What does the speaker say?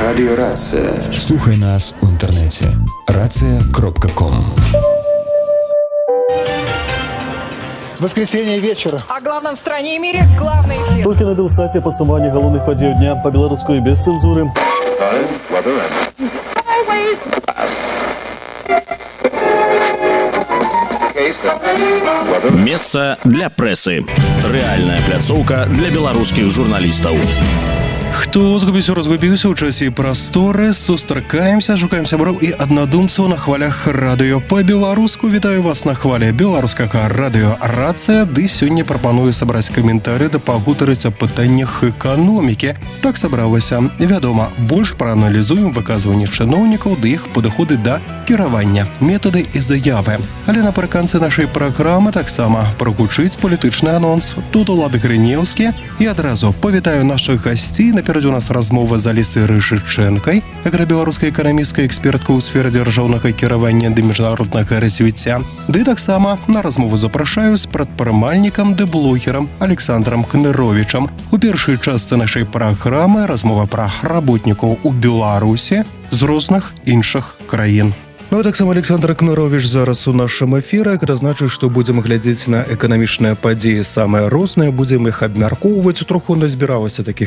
Радио Рация. Слухай нас в интернете. Рация.ком. Воскресенье вечера. О главном в стране и мире главный эфир. Толькі на Белсаце падсумаванне галоўных падзеяў дня па-беларуску і без цэнзуры. Месца для прэсы. Рэальная пляцоўка для беларускіх журналістаў. Хто разгубіўся ў часе і прасторы, сустракаемся, шукаем сяброў і аднадумцаў на хвалях радыё па-беларуску. Вітаю вас на хвале беларускага радыё Рацыя. Ды сёння прапаную сабраць каментары да пагутарыць о пытаннях эканомікі. Так сабралася. Вядома, больш прааналізуем выказванні чыноўнікаў ды іх падыходы да кіравання, метады і заявы. Але напрыканцы нашай праграмы таксама прагучыць палітычны анонс. Тут Улад Грынеўскі і адразу павітаю нашых гасцей. Наперадзе у нас размова з Алісай Рыжычэнкай, аграбеларускай эканамісцкай эксперткай у сферы дзяржаўнага кіравання ды міжнароднага развіцця. Ды таксама на размову запрашаю з прадпрымальнікам ды блогерам Александрам Кныровічам. У першай частцы нашай праграмы размова пра работнікаў у Беларусі з розных іншых краін. Ну, таксама Александр Кныровіч зараз у нашым эфіры, гэта значыць, што будзем глядзець на эканамічныя падзеі самыя розныя, будзем іх абмяркоўваць. Троху назбіралася такіх